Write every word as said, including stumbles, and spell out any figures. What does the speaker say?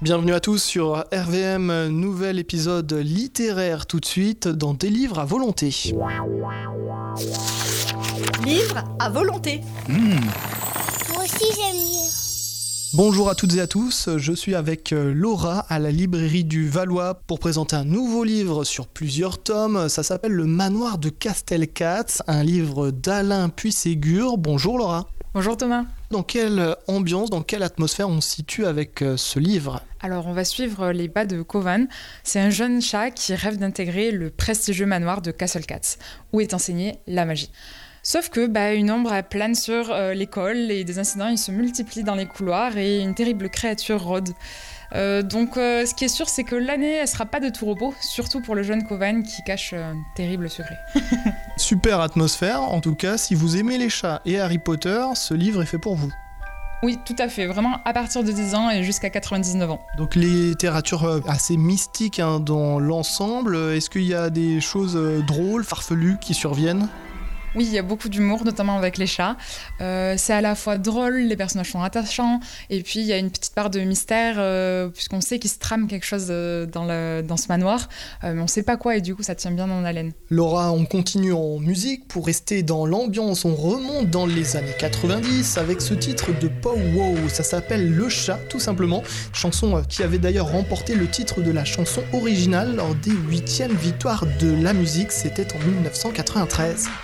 Bienvenue à tous sur R V M, nouvel épisode littéraire tout de suite dans Des livres à volonté. Livres à volonté. Mmh. Moi aussi j'aime lire. Bonjour à toutes et à tous, je suis avec Laura à la librairie du Valois pour présenter un nouveau livre sur plusieurs tomes. Ça s'appelle Le Manoir de Castelcats, un livre d'Alain Puisségur. Bonjour Laura. Bonjour Thomas. Dans quelle ambiance, dans quelle atmosphère on se situe avec ce livre ? Alors on va suivre les pas de Kovan. C'est un jeune chat qui rêve d'intégrer le prestigieux manoir de Castelcats, où est enseignée la magie. Sauf que bah, une ombre elle plane sur euh, l'école et des incidents ils se multiplient dans les couloirs et une terrible créature rôde. Euh, donc euh, ce qui est sûr c'est que l'année elle sera pas de tout repos, surtout pour le jeune Kovan qui cache un terrible secret. Super atmosphère, en tout cas si vous aimez les chats et Harry Potter, ce livre est fait pour vous. Oui, tout à fait, vraiment à partir de dix ans et jusqu'à quatre-vingt-dix-neuf ans. Donc littérature assez mystique hein, dans l'ensemble, est-ce qu'il y a des choses drôles, farfelues qui surviennent ? Oui, il y a beaucoup d'humour, notamment avec les chats. Euh, c'est à la fois drôle, les personnages sont attachants, et puis il y a une petite part de mystère, euh, puisqu'on sait qu'il se trame quelque chose euh, dans, le, dans ce manoir, euh, mais on ne sait pas quoi, et du coup ça tient bien en haleine. Laura, on continue en musique. Pour rester dans l'ambiance, on remonte dans les années quatre-vingt-dix avec ce titre de Pow Wow. Ça s'appelle Le Chat, tout simplement. Chanson qui avait d'ailleurs remporté le titre de la chanson originale lors des huitièmes victoires de la musique. C'était en dix-neuf cent quatre-vingt-treize.